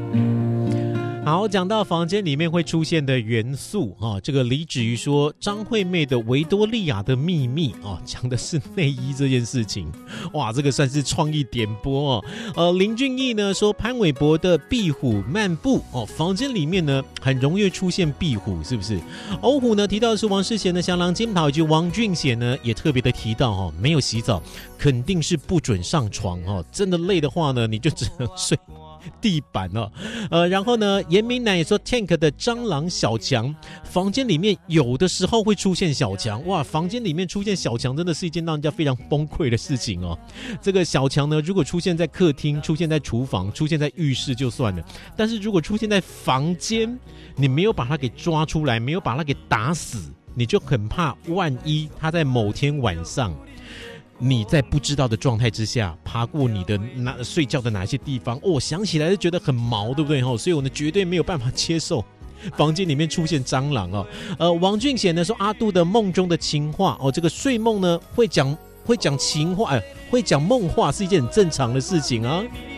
好，讲到房间里面会出现的元素啊，这个李芷瑜说张惠妹的维多利亚的秘密啊，讲的是内衣这件事情，哇，这个算是创意点播哦。林俊逸呢说潘玮柏的壁虎漫步哦，房间里面呢很容易出现壁虎，是不是？欧虎呢提到的是王世贤的香囊金桃，以及王俊贤呢也特别的提到哦，没有洗澡肯定是不准上床哦，真的累的话呢，你就只能睡地板哦，然后呢，严明南也说 Tank 的蟑螂小强，房间里面有的时候会出现小强，哇，房间里面出现小强真的是一件让人家非常崩溃的事情哦。这个小强呢，如果出现在客厅、出现在厨房、出现在浴室就算了，但是如果出现在房间，你没有把它给抓出来，没有把它给打死，你就很怕万一他在某天晚上。你在不知道的状态之下爬过你的睡觉的哪些地方哦，想起来就觉得很毛，对不对？所以我呢绝对没有办法接受房间里面出现蟑螂哦。王俊贤呢说阿杜的梦中的情话哦，这个睡梦呢会讲情话，会讲梦话是一件很正常的事情啊。